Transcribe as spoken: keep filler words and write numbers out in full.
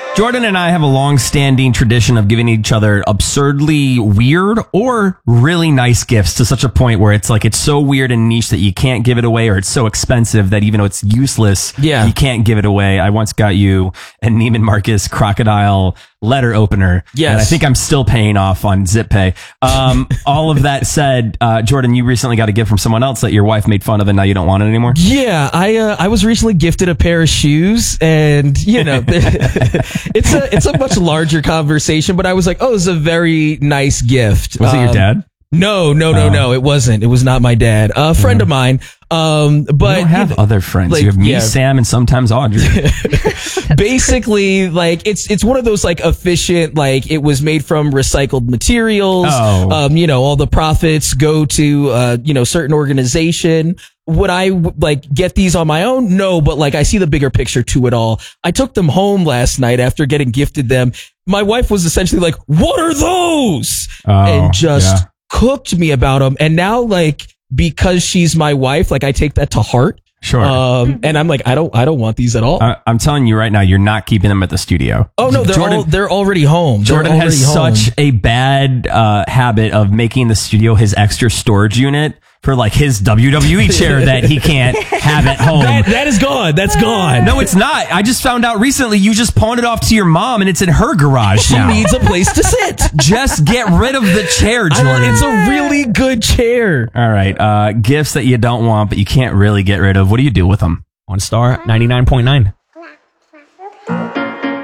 Jordan and I have a long-standing tradition of giving each other absurdly weird or really nice gifts to such a point where it's like it's so weird and niche that you can't give it away, or it's so expensive that even though it's useless, yeah. you can't give it away. I once got you a Neiman Marcus crocodile letter opener. Yes. And I think I'm still paying off on ZipPay. Um, all of that said, uh, Jordan, you recently got a gift from someone else that your wife made fun of and now you don't want it anymore? Yeah, I uh, I was recently gifted a pair of shoes, and you know, it's a it's a much larger conversation, but I was like, oh, it's a very nice gift. Was um, it your dad? No, no, no, Oh. no. It wasn't. It was not my dad. A friend Mhm. of mine. Um, but you don't have you know, other friends. like, you have me, yeah. Sam, and sometimes Audrey. Basically, like it's it's one of those like efficient, like it was made from recycled materials. Oh. Um, you know, all the profits go to uh, you know, certain organization. Would I like get these on my own? No, but like I see the bigger picture to it all. I took them home last night after getting gifted them. My wife was essentially like, "What are those?" Oh, and just yeah. cooked me about them. And now, like, because she's my wife, like I take that to heart. Sure. Um, and I'm like, I don't, I don't want these at all. I, I'm telling you right now, you're not keeping them at the studio. Oh no, they're Jordan, all, they're already home. They're Jordan has already home. such a bad uh, habit of making the studio his extra storage unit for like his W W E chair that he can't have at home. That, that is gone. That's gone. No, it's not. I just found out recently you just pawned it off to your mom and it's in her garage She now. needs a place to sit. Just get rid of the chair, I Jordan. don't- it's a really good chair. All right. Uh, gifts that you don't want, but you can't really get rid of. What do you do with them? One star, ninety-nine point nine.